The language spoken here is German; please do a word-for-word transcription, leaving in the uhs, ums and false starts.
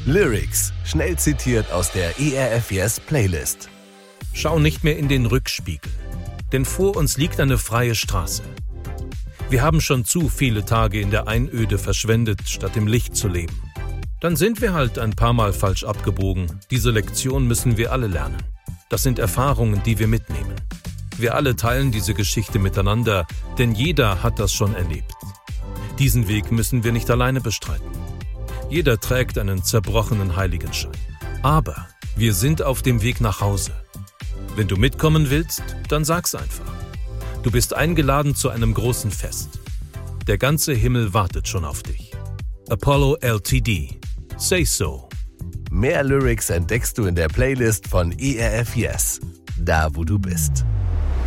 Lyrics, schnell zitiert aus der E R F Yes Playlist. Schau nicht mehr in den Rückspiegel, denn vor uns liegt eine freie Straße. Wir haben schon zu viele Tage in der Einöde verschwendet, statt im Licht zu leben. Dann sind wir halt ein paar Mal falsch abgebogen. Diese Lektion müssen wir alle lernen. Das sind Erfahrungen, die wir mitnehmen. Wir alle teilen diese Geschichte miteinander, denn jeder hat das schon erlebt. Diesen Weg müssen wir nicht alleine bestreiten. Jeder trägt einen zerbrochenen Heiligenschein. Aber wir sind auf dem Weg nach Hause. Wenn du mitkommen willst, dann sag's einfach. Du bist eingeladen zu einem großen Fest. Der ganze Himmel wartet schon auf dich. Apollo L T D. Say so. Mehr Lyrics entdeckst du in der Playlist von E R F Yes, da wo du bist.